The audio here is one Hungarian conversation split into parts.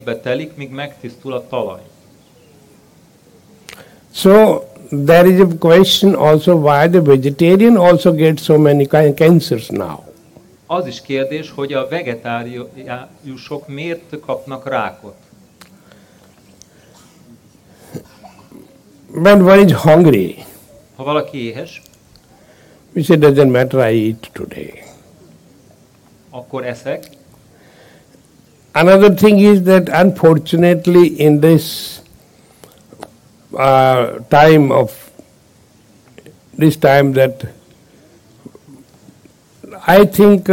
Betelik, míg megtisztul a talaj. So there is a question also why the vegetarian also gets so many cancers now. Az is kérdés, hogy a vegetáriusok miért kapnak rákot. When one is hungry, Ha valaki éhes, we say doesn't matter, I eat today. akkor eszek. Another thing is that unfortunately in this time that I think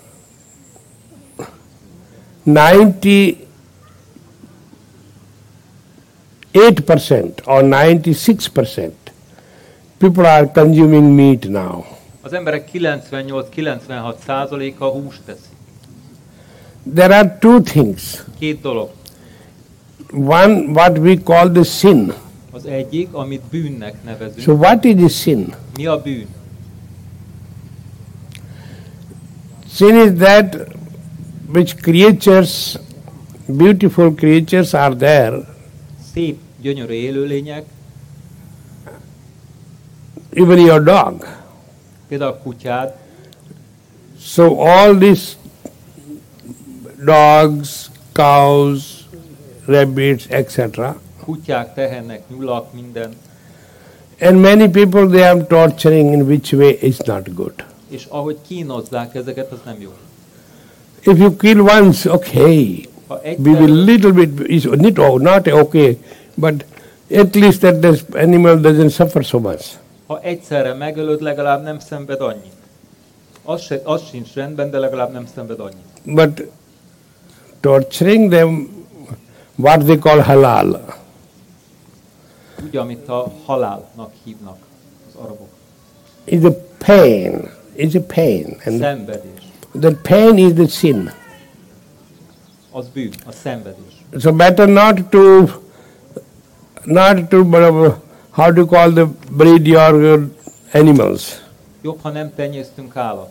98% or 96% people are consuming meat now. Az emberek 98-96%-a húst teszi. There are two things. Két dolog. One, what we call the sin. Az egyik, amit bűnnek nevezünk. So what is the sin? Mi a bűn? Sin is that which creatures, beautiful creatures are there, Szép, gyönyörű élőlények, even your dog. például a kutyád, So all these dogs, cows, rabbits, etc. kutyák, tehenek, nyulak, minden. And many people they are torturing in which way is not good. És ahogy kínozzák ezeket, az nem jó. If you kill once, okay, Ha we will egyszer, little bit is not okay, but at least that this animal doesn't suffer so much. ha egyszerre megölöd, legalább nem szenved annyit. Az sincs rendben, de legalább nem szenved annyit. But torturing them, what they call halal. Úgy, amit a halálnak hívnak az arabok. Is a pain. Is a pain. And Szenvedés. that pain is the sin. Az bűn, a szenvedés. So better not to how to call the breed your animals. Jobb, ha nem tenyésztünk állatot.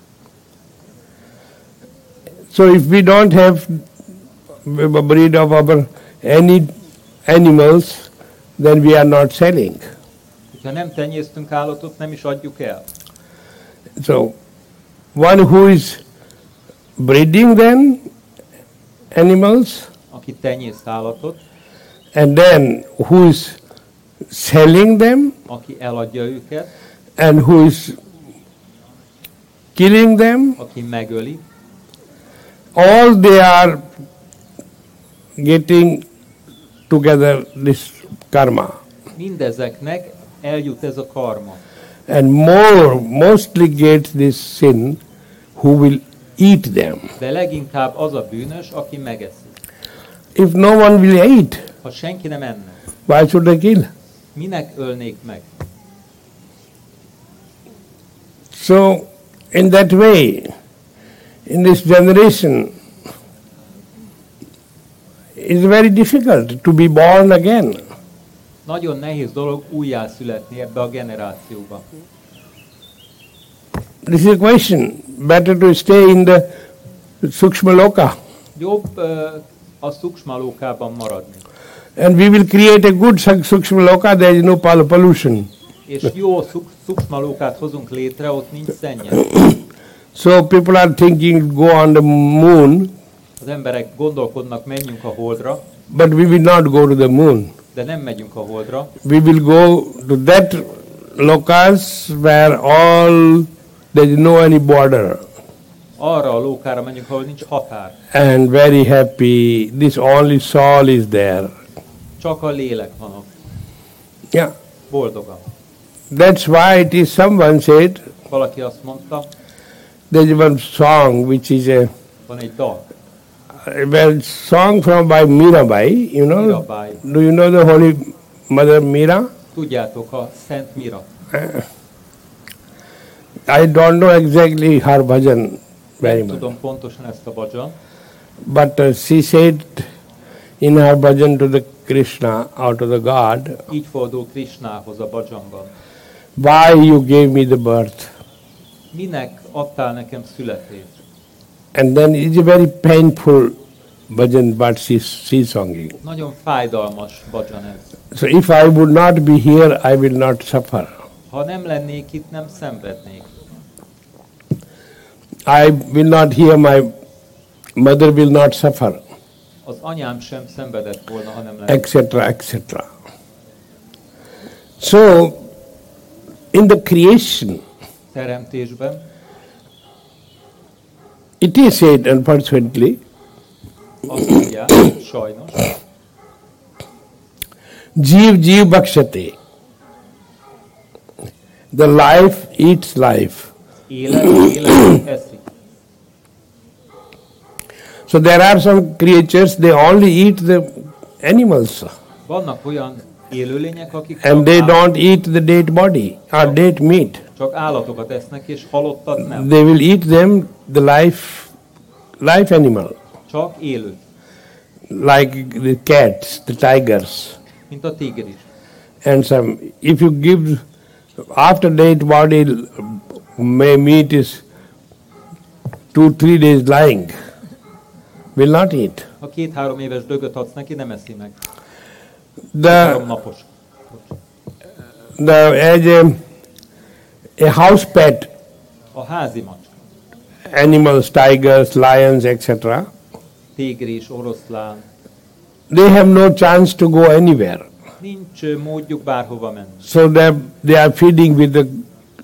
So if we don't have a breed of our any animals, then we are not selling. Ha nem tenyésztünk állatot, nem is adjuk el. So one who is breeding them animals, Aki tenyészt állatot, and then who is selling them, aki eladja őket, and who is killing them, aki megöli, all they are getting together this karma. mindezeknek eljut ez a karma. And mostly gets this sin who will eat them. De leginkább az a bűnös, aki megeszi. If no one will eat, Ha senki nem enne, why should I kill? minek ölnék meg? So, in that way, in this generation, it's very difficult to be born again. Nagyon nehéz dolog újjászületni ebbe a generációba. This is a question. Better to stay in the Sukshma Loka. Jobb a szuksmalókában maradni. And we will create a good Sukshma Loka, there is no pollution. És jó szuksmalókát hozunk létre, ott nincs szennyezés. So people are thinking go on the moon, Az emberek gondolkodnak, menjünk a Holdra, but we will not go to the moon. de nem megyünk a Holdra. We will go to that lokas where there is no any border. Arra a lókára menjünk, ahol nincs határ. And very happy, this only soul is there. Csak a lélek van ott. Yeah. Boldogan. That's why it is, someone said, Valaki azt mondta, there is one song which is van egy dal, a song from by Mirabai, you know. Mirabai. Do you know the Holy Mother Mira? Tudjátok, a Szent Mira. I don't know exactly her bhajan very Nem much. tudom pontosan ezt a bhajan, But she said in her bhajan to the Krishna or to the God, így fordul Krishnához a bhajanban. why you gave me the birth? Minek adtál nekem születést? And then it's a very painful bhajan but sea songing. Nagyon fájdalmas bhajan ez. So if I would not be here, I will not suffer. Ha nem lennék itt, nem szenvednék. I will not hear, my mother will not suffer, Az anyám sem szenvedett volna, ha nem lenne. etc., etc. So, in the creation, Teremtésben it is said, unfortunately, azt mondják, sajnos, Jeev Jeev Bhakshate. The life eats life. élet eszik. So there are some creatures, they only eat the animals Vannak olyan élőlények, akik and they don't eat the dead body or dead meat. csak állatokat esznek, és halottat nem. They will eat them, the life animal, Csak élőt, like the cats, the tigers. mint a tigris. And some, if you give after dead body, meat is 2-3 days lying, will not eat. Ha 2-3 éves dögöt adsz neki, nem eszi meg. The 3 napos. as a house pet, A házi macska, animals, tigers, lions, etc., tigris, oroszlán, they have no chance to go anywhere. nincs módjuk bárhova menni. So they are feeding with the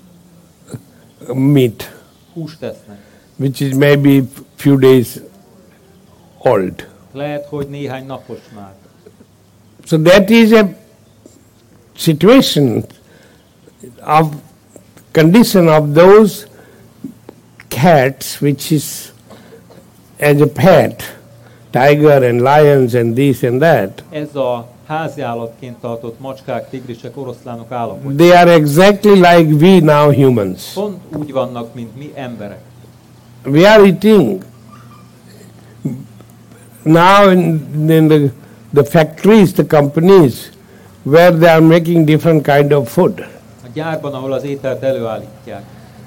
meat, Húst esznek. which is maybe few days old. Lehet, hogy néhány napos már. So that is a situation of condition of those cats which is as a pet, tiger and lions and this and that. Ez a háziállatként tartott macskák, tigrisek, oroszlánok állapot. They are exactly like we now humans. Pont úgy vannak, mint mi emberek. We are eating. Now in the factories, the companies, where they are making different kind of food, A gyárban, ahol az ételt előállítják,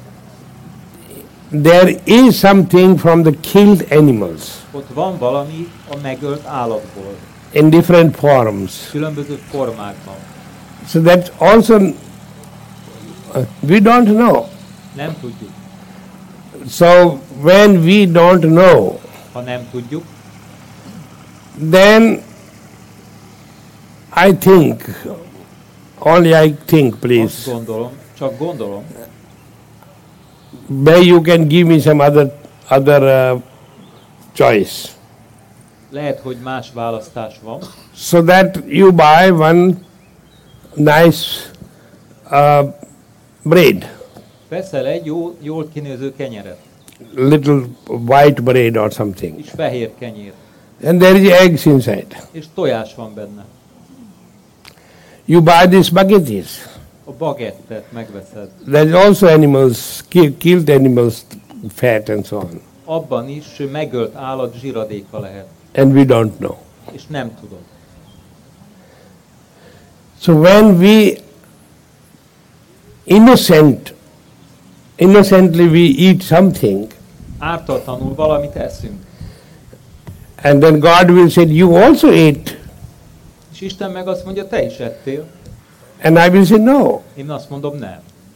there is something from the killed animals ott van valami a megölt állatból, in different forms. különböző formákban. So that also we don't know. Nem tudjuk. So when we don't know, Ha nem tudjuk, then I think, only I think, azt please, gondolom, csak gondolom, maybe you can give me some other choice, lehet, hogy más választás van, so that you buy one nice bread, veszel egy jól kinéző kenyeret, little white bread or something, és fehér kenyér, and there is eggs inside. és tojás van benne. You buy these spaghettis. A bagettet megveszed. There's also animals, killed animals, fat and so on, Abban is megölt állat zsiradéka lehet, and we don't know. és nem tudod. So when we innocently we eat something, Ártatlanul valamit eszünk, and then God will say, you also ate, és Isten meg azt mondja, te is ettél. and I will say, no. Én azt mondom, nem.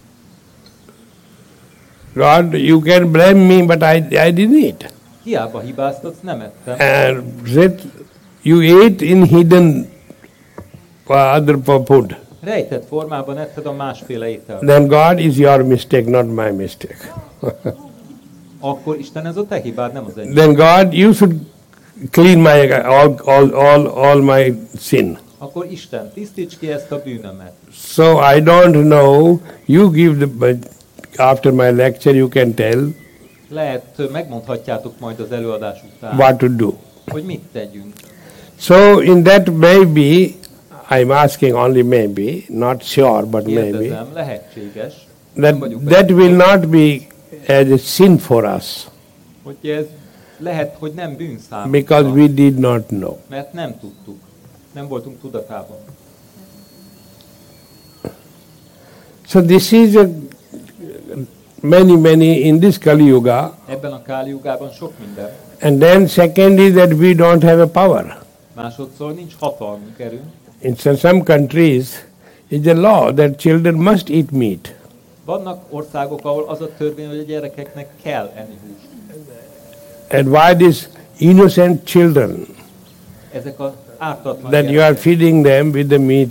God, you can blame me, but I didn't eat. Hiába hibáztatsz, nem ettem. And said, you ate in hidden other food. Rejtett formában etted a másféle ételt. Then God is your mistake, not my mistake. Akkor Isten, ez a te hibád, nem az enyém. Then God, you should clean my all my sin. Akkor Isten, tisztíts ki ezt a bűnömet. So I don't know. You give but after my lecture, you can tell Lehet, megmondhatjátok majd az előadás után, what to do. hogy mit tegyünk. So in that maybe, I'm asking only maybe, not sure, but maybe, Kérdezem, lehetséges, nem vagyok that benne, will not be as a sin for us hogy ez lehet, hogy nem bűn because számunkra, we did not know. mert nem tudtuk, nem voltunk tudatában. So this is a many in this Kali Yuga. Ebben a Káli Jugában sok minden. And then second is that we don't have a power. Másodszor nincs hatalmunk, erőnk. In some countries, it's a law that children must eat meat. Vannak országok, ahol az a törvény, hogy a gyerekeknek kell enni húst. And why these innocent children, Ezek az ártatlan that you are gyerekek. feeding them with the meat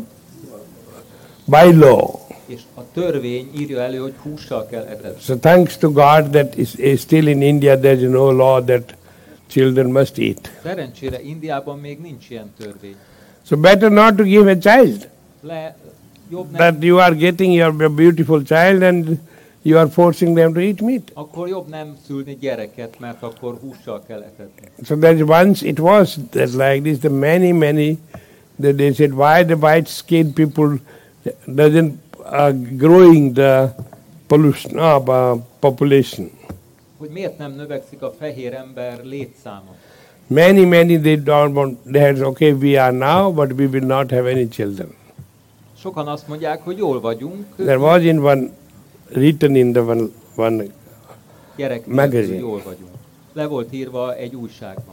by law. És a törvény írja elő, hogy hússal kell etetni. So thanks to God that is still in India there is no law that children must eat. Szerencsére Indiában még nincs ilyen törvény. So better not to give a child. Jobb nem, That you are getting your beautiful child and you are forcing them to eat meat. akkor jobb nem szülni gyereket, mert akkor hússal kell etetni. So that once it was that like this, the many, that they said why the white skinned people doesn't growing the pollution population. Hogy miért nem növekszik a fehér ember létszáma? Many they don't want. They had okay, we are now, but we will not have any children. Sokan azt mondják, hogy jól vagyunk, There was in one written in the one gyerek magazine. nélkül jól vagyunk. Le volt írva egy újságban.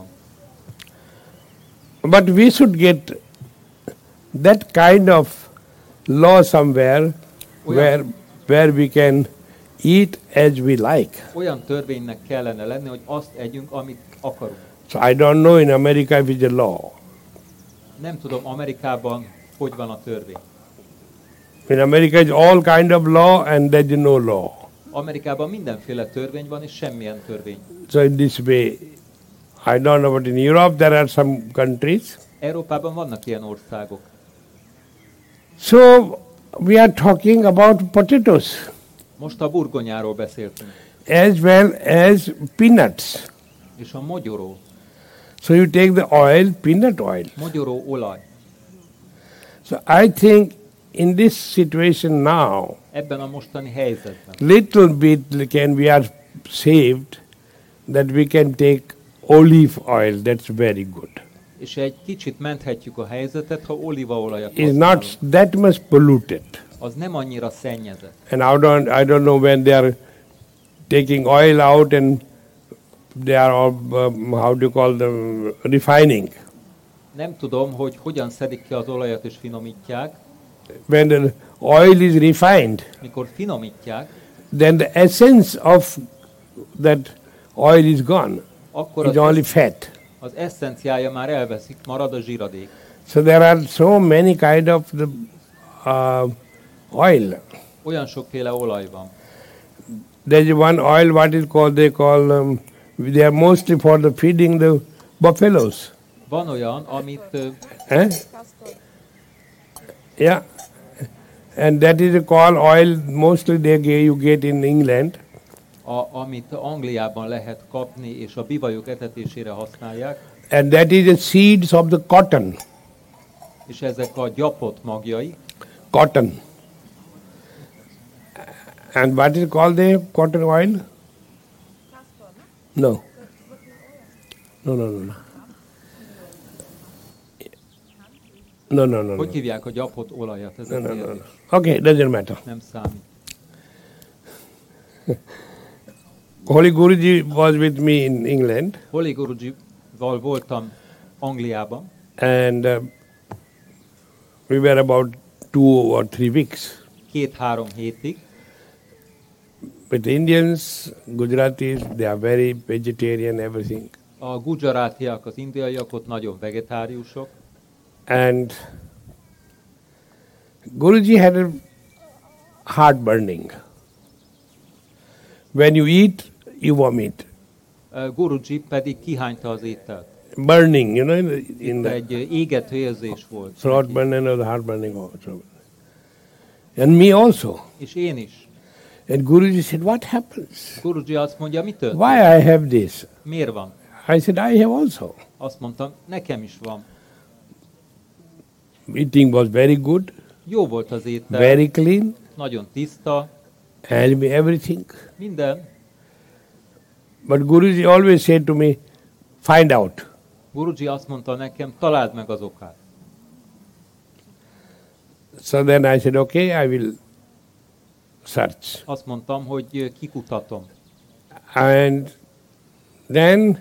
But we should get that kind of law somewhere where we can eat as we like. Olyan törvénynek kellene lenni, hogy azt együnk, amit akarunk. So I don't know in America if it's a law. Nem tudom, Amerikában hogy van a törvény. In America it's all kind of law and there is no law. Amerikában mindenféle törvény van, és semmilyen törvény. So in this way, I don't know, but in Europe there are some countries. Európában vannak ilyen országok. So we are talking about potatoes Most a burgonyáról beszéltünk, as well as peanuts. és a mogyoró, So you take the oil, peanut oil. mogyoró olaj. So I think in this situation now, Ebben a mostani helyzetben little bit we are saved that we can take olive oil. That's very good. és egy kicsit menthetjük a helyzetet, ha olívaolajat It's használunk. not that much polluted. Az nem annyira szennyezett. And I don't know when they are taking oil out and they are all, how do you call them, refining. Nem tudom, hogy hogyan szedik ki az olajat és finomítják. When the oil is refined, Mikor finomítják, then the essence of that oil is gone. akkor It's only fat. az eszenciája már elveszik, marad a zsiradék. So there are so many kind of the oil. Olyan sokféle olaj van. There is one oil, what is called, they call, they are mostly for the feeding the buffaloes. Van olyan, amit Eh? Yeah. And that is called oil, mostly you get in England. amit Angliában lehet kapni, és a bivajok etetésére használják, And that is the seeds of the cotton. és ezek a gyapot magjai. Cotton. And what is called the cotton oil? No. No. No. Hogy hívják a gyapot olajat? Ez a kérdés. Okay, doesn't matter. Nem számít. Holy Guruji was with me in England, Holy Gurujival voltam Angliában, and we were about 2 or 3 weeks. 2-3 hétig. With Indians, Gujaratis, they are very vegetarian, everything. A gujarátiak, az indiaiak ott nagyon vegetáriusok, And Guruji had a heartburning. When you eat, you vomit. Guruji pedig kihányta az ételt. Burning, you know, in the Egy égető érzés volt. throat neki. burning or the heartburning also. And me also. És én is. And Guruji said, what happens? Guruji azt mondja, mi történt? Why I have this? Miért van? I said, I have also. Azt mondtam, nekem is van. Eating was very good, Jó volt az étel, very clean, nagyon tiszta, and everything. minden. But Guruji always said to me, find out. Guruji azt mondta nekem, találd meg az okát. So then I said, okay, I will search. Azt mondtam, hogy kikutatom. And then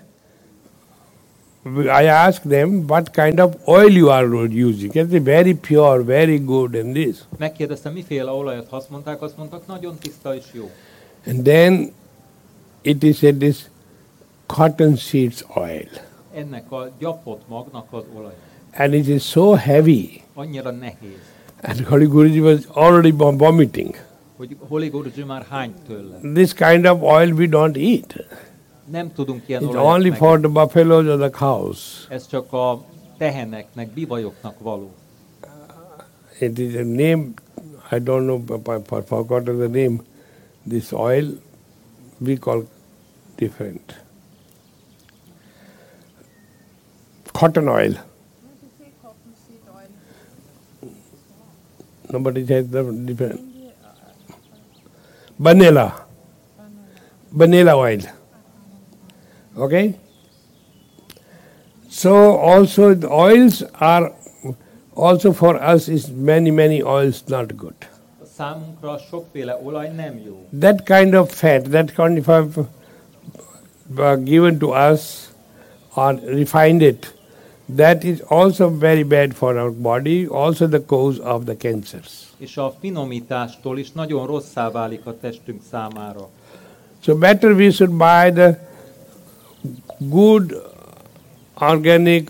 I asked them what kind of oil you are using. It's very pure, very good and this. Megkérdeztem, miféle olajat használták, azt mondtak, nagyon tiszta és jó. And then it is said this cotton seeds oil. Ennek a gyapott magnak az olaj. And it is so heavy. Annyira nehéz, And Holy Guruji was already vomiting. hogy Holy Guruji már hányt tőle. This kind of oil we don't eat. Nem tudunk ilyen It's olajat only meg. for the buffaloes or the cows. Ez csak a teheneknek, bivajoknak való. It is a name, I don't know, I forgot the name. This oil we call different. Cotton oil. Nobody says the different. Vanilla. Vanilla oil. Okay? So also the oils are also for us is many oils not good. Számunkra sokféle olaj nem jó. That kind of fat, that kind of given to us or refined it, that is also very bad for our body, also the cause of the cancers. És a finomítástól is nagyon rosszá válik a testünk számára. So better we should buy the good organic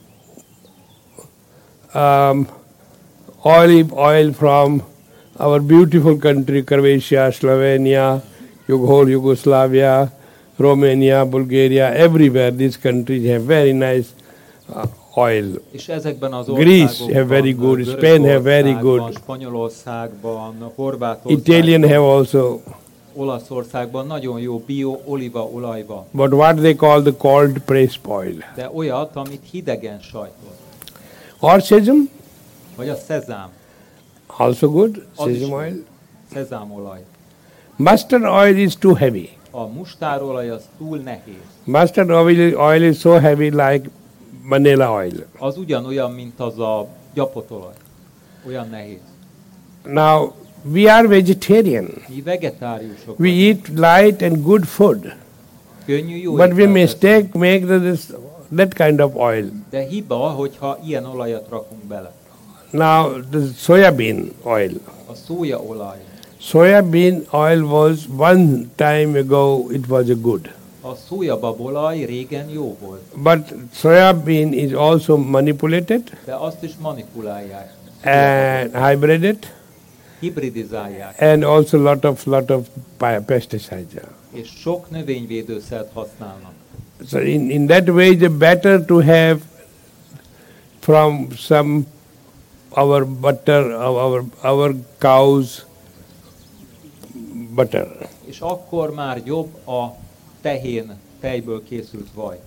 olive oil from our beautiful country, Croatia, Slovenia, whole Yugoslavia, Romania, Bulgaria, everywhere these countries have very nice oil. És ezekben az Greece országokban, have very good, Spain have very good. Spanyolországban, Horvátországban, Italian have also. Olaszországban nagyon jó bio olívaolaj van. But what they call the cold pressed oil. De olyat, amit hidegen sajtol. Or sesame, Vagy a szezám. also good, Az is sesame jó. oil. Szezámolaj. Mustard oil is too heavy. A mustárolaj az túl nehéz. Mustard oil is so heavy like vanilla oil. Az ugyanolyan, mint az a gyapotolaj. Olyan nehéz. Now, we are vegetarian. Mi vegetáriusok We vagyunk. eat light and good food. Könnyű, jó But we ételt teszünk. make that kind of oil. De hiba, hogyha ilyen olajat rakunk bele. Now, the soya bean oil. A szójaolaj. Soya bean oil was one time ago, it was a good. A szójababolaj régen jó volt, But soya bean is also manipulated de azt is manipulálják, and hybrided hibridizálják, and also lot of pesticides. és sok növényvédőszert használnak. So in that way, it's better to have from some our butter, our cows butter. És akkor már jobb a tejből készült vaj.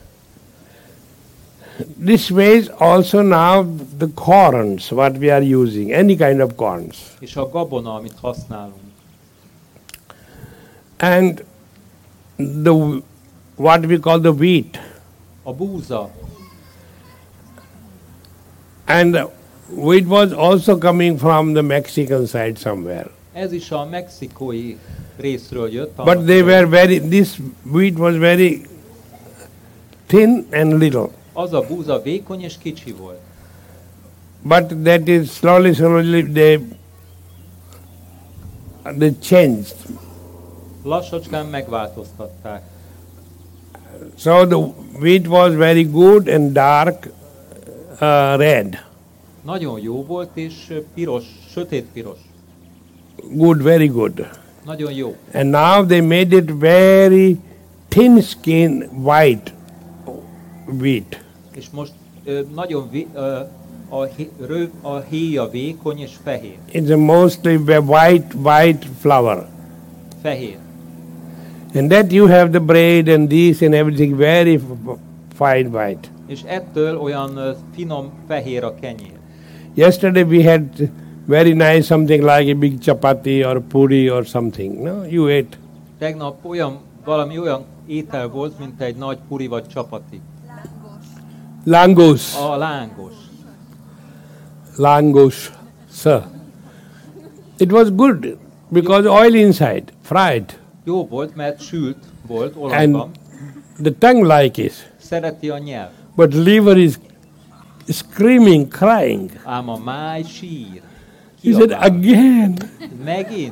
This way also now the corns, what we are using, any kind of corns. És a gabona, amit használunk. And what we call the wheat. A búza, And wheat was also coming from the Mexican side somewhere. ez is a mexikói részről jött. But this wheat was very thin and little. Az a búza vékony és kicsi volt. But that is slowly they changed. Lassacskán megváltoztatták. So the wheat was very good and dark red. Nagyon jó volt, és piros, sötét piros. Good, very good. Nagyon jó. And now they made it very thin skin white wheat. És most nagyon a héja vékony és fehér. It's a mostly white flour. Fehér. And that you have the bread and this and everything very fine white. És ettől olyan finom fehér a kenyér. Yesterday we had very nice something like a big chapati or puri or something. No, you ate. Tegnap valami olyan étel volt, mint egy nagy puri vagy csapati. Langus. A lángos. Langus, sir. It was good. because oil inside, fried. Jó volt, mert sült volt olajban. And the tongue like it. Szereti a nyelv. But liver is screaming, crying. Ám a máj sír. He said, Kiabál. again. Megint?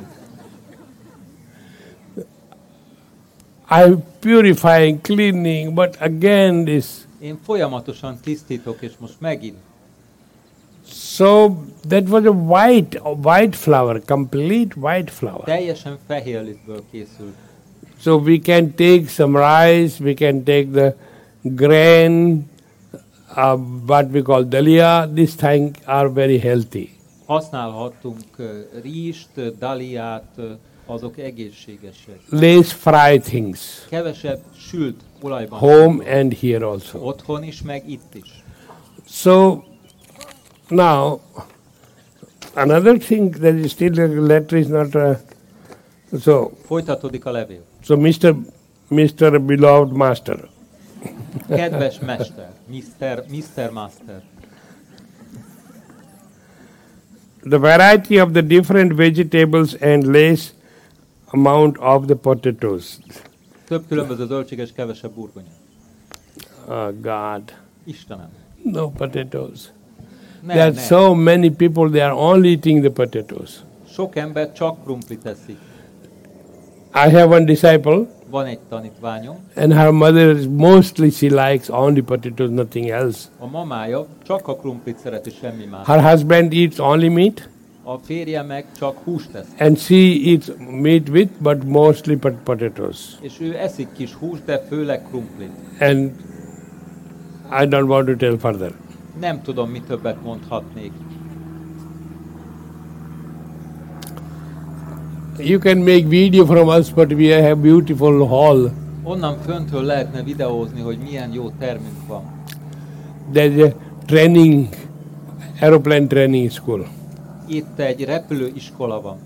I'm purifying, cleaning, but again this. Én folyamatosan tisztítok, és most megint. So that was a white flour, complete white flour. Teljesen fehér lisztből készült. So we can take some rice, we can take the grain, what we call dalia. These things are very healthy. Használhattunk rizst, daliát, azok egészségesek. Less fried things, Kevesebb sült olajban. home and here also. Otthon is, meg itt is. So now another thing that is still the letter is not. So Folytatódik a levél. so Mr. Beloved Master. Kedves mester, Mr. Master. The variety of the different vegetables and less amount of the potatoes. Több különböző zöldség és kevesebb burgonya. Oh God, Istenem. no potatoes. Ne, There are ne. so many people, they are only eating the potatoes. Sok ember csak krumplit teszik. I have one disciple, Van egy tanítványom, and her mother, mostly she likes only potatoes, nothing else. a mamája csak a krumplit szereti, semmi más. Her husband eats only meat, A férje meg csak húst tesz. and she eats meat with, but mostly potatoes. És ő eszik kis húst, de főleg krumplit. And I don't want to tell further. Nem tudom, mi többet mondhatnék. You can make video from us, but we have beautiful hall. Onnan föntről lehetne videózni, hogy milyen jó termünk van. There's a training, aeroplane training school. Itt egy repülőiskola van.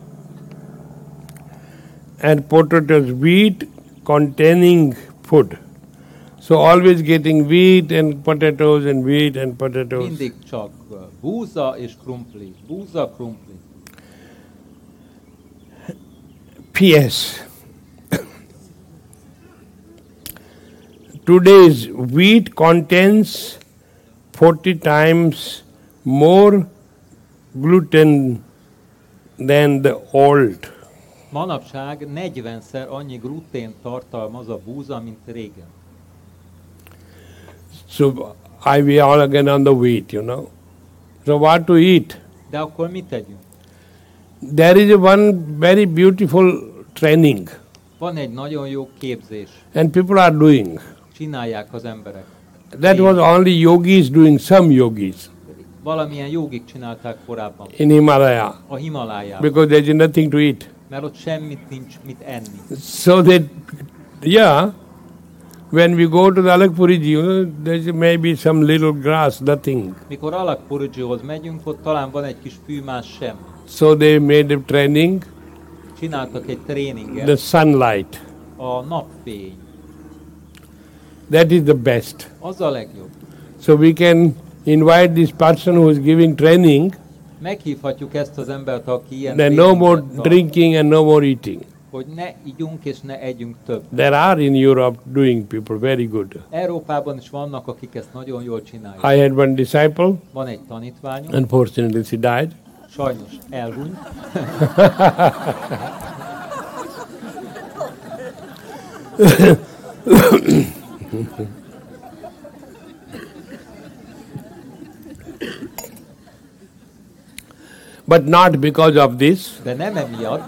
And potatoes, wheat containing food. So always getting wheat and potatoes and wheat and potatoes. Mindig csak búza és krumpli. Búza, krumpli. P.S. Today's wheat contains 40 times more gluten than the old. Manapság 40-szer annyi glutént tartalmaz a búza, mint régen. So we all again on the wheat, you know. So what to eat? De akkor mit tegyünk? There is one very beautiful training, Van egy nagyon jó képzés. and people are doing. Csinálják az emberek. That was only yogis doing, some yogis Valamilyen jogik csinálták korábban. in Himalaya, A Himalájában. because there is nothing to eat. Mert ott semmit nincs mit enni. So that, yeah, when we go to the Alakpuriji, you know, there may be some little grass, nothing. Mikor Alakpurjihoz megyünk, ott talán van egy kis fű, más semmi. So they made a training, Csináltak egy tréninget. the sunlight. A napfény. That is the best. Az a legjobb. So we can invite this person who is giving training, Meghívhatjuk ezt az embert, aki ilyen then no more tréninget tart, drinking and no more eating. hogy ne igyunk és ne együnk több. There are in Europe doing people very good. Európában is vannak, akik ezt nagyon jól csinálják. I had one disciple, Van egy tanítványom, unfortunately she died. sajnos elhunyt. But not because of this. De nem emiatt.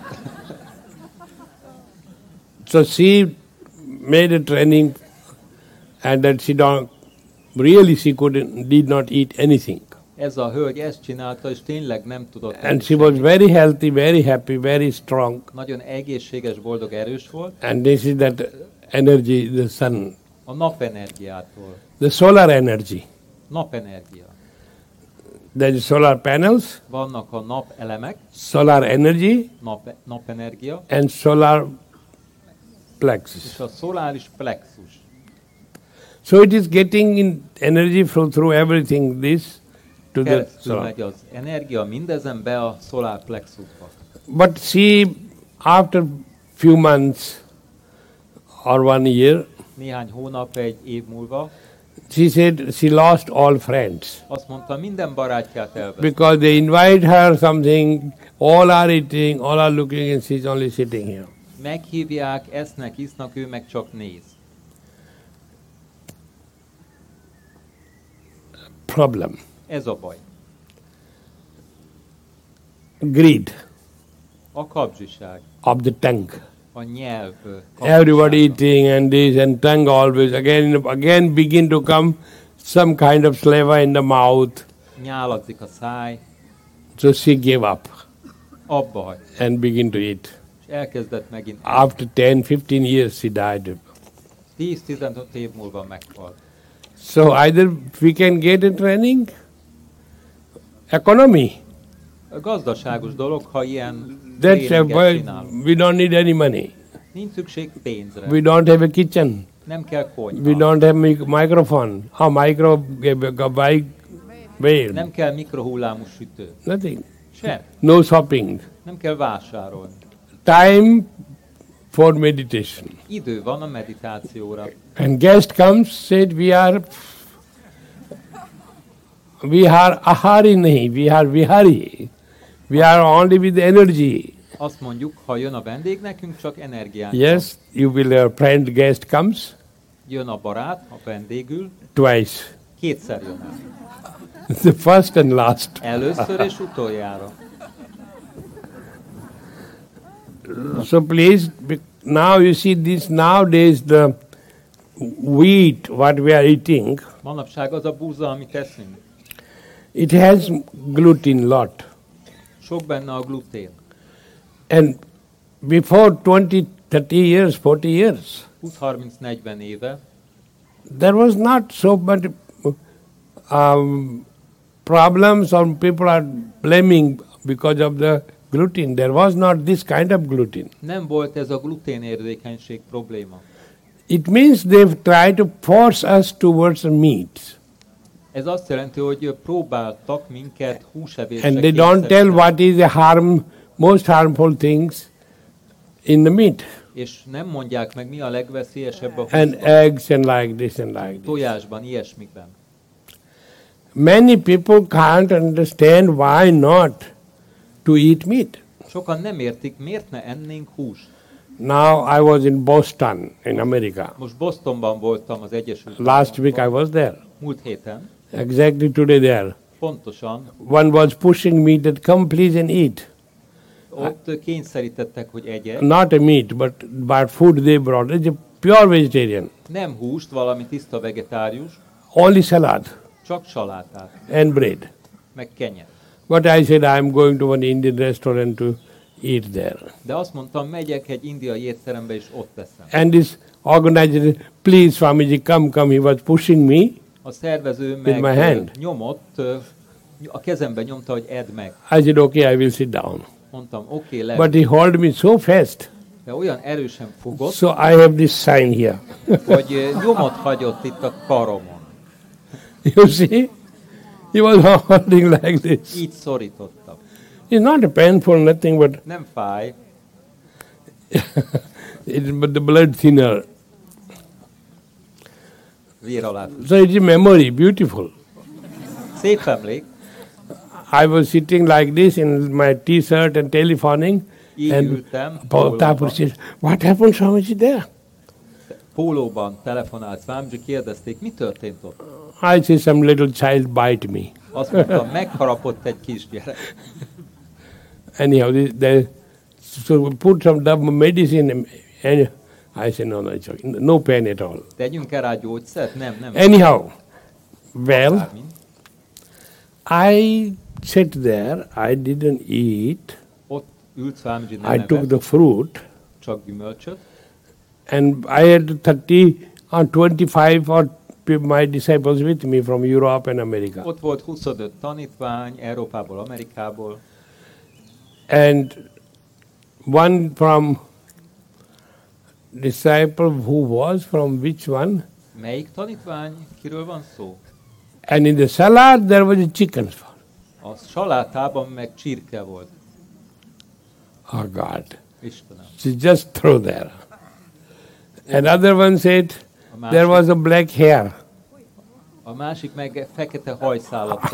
So she made a training, and that she don't really did not eat anything. Ez a hölgy ezt csinálta, és tényleg nem tudott. And she was very healthy, very happy, very strong. Nagyon egészséges, boldog, erős volt. And this is that energy, the sun, A napenergiától. the solar energy. Napenergia. There is solar panels, Vannak a napelemek, solar energy, napenergia, and solar plexus. és a szoláris plexus. So it is getting in energy through everything this to the Keresztül solar. megy az energia mindezen be a szolár plexusba. But she After few months or 1 year, néhány hónap, egy év múlva, she said she lost all friends azt mondta, minden barátját elveszett. because they invite her something, all are eating, all are looking, and she's only sitting here. Meghívják, esznek, isznak, ő meg csak néz. Problem. Ez a baj. Greed A kapzsiság, of the tongue. a nyelv Everybody kapzsisága. eating and this and tongue always again begin to come some kind of saliva in the mouth. Nyáladzik a száj, So she gave up abba hagy, and begin to eat. és elkezdett megint. After 10-15 years she died. 10-15 év múlva meghalt. So either we can get a training, economy. A gazdaságos dolog, ha ilyen That's tréninget why csinálunk. we don't need any money. Nincs szükség pénzre. We don't have a kitchen. Nem kell We konyha. don't have microphone. Where? Nem kell mikrohullámú sütő. Nothing. Sem. No shopping. Nem kell vásárolni. Time for meditation. Idő van a meditációra. And guest comes, said we are ahari nahi, we are vihari. We are only with energy. Azt mondjuk, ha jön a vendég, nekünk csak energiánk van. Yes, you will a friend guest comes Jön a barát, a vendégül, twice. kétszer jön el. The first and last. Először és utoljára. So please, now you see this nowadays the wheat what we are eating, Manapság az a búza, amit eszünk. it has gluten lot. Sok benne a glutén. And before 20, 30 years, 40 years, 20-30-40 éve there was not so much problems or people are blaming because of the gluten. There was not this kind of gluten. nem volt ez a gluténérzékenység probléma. It means they've tried to force us towards the meat. Ez azt jelenti, hogy próbáltak minket húsevésre And they don't tell what is the most harmful things in the meat. És nem mondják meg, mi a legveszélyesebb a And húsban, eggs and like this and like this. tojásban, ilyesmikben. Many people can't understand why not to eat meat. Sokan nem értik, miért ne ennénk húst. Now I was in Boston in America. Most Bostonban voltam az Egyesült Last week I Államokban. was there. Múlt héten, Exactly today there. pontosan, One was pushing me that come please and eat. ott kényszerítettek, hogy egyek. Not a meat, but food they brought. It's a pure vegetarian. Nem húst, valami tiszta vegetárius, Only salad csak salátát, and bread. meg kenyet. But I said I'm going to one Indian restaurant to eat there. De azt mondtam, megyek egy indiai étterembe, és ott teszem. And this organizer, please Swamiji, come. He was pushing me. A szervező With my hand. nyomott, a kezembe nyomta, hogy edd meg. I said, okay, I will sit down. Mondtam, oké, le. But he held me so fast. De olyan erősen fogott, So I have this sign here. hogy nyomot hagyott itt a karomon. You see? He was holding like this. Így szorítottam. It's not painful, nothing, but Nem fáj, but the blood thinner. vér alá. So it's a memory, beautiful. Szép emlék, I was sitting like this in my t-shirt and telephoning, így and ültem, Thakur says, what happened, Swamiji, there? pólóban telefonált Swamiji, kérdezték, mi történt ott? I say, some little child bite me. Azt mondta, megharapott egy kisgyerek. Anyhow, so we put some medicine, and I said, no, it's okay. No pain at all. Tegyünk el rá gyógyszert? Nem. Anyhow, well, Bármi. I sat there, I didn't eat, Ott ült Swamiji, nem I took evett, the fruit, csak gyümölcsöt, and I had 30 or 25 or my disciples with me from Europe and America. ott volt 25 tanítvány, Európából, Amerikából, And one from disciple who was from which one? melyik tanítvány, kiről van szó? And in the salad there was a chicken. A salátában meg csirke volt. Oh God. Istenem. She just threw there. And other one said A there másik, was a black hair. a másik meg fekete hajszálat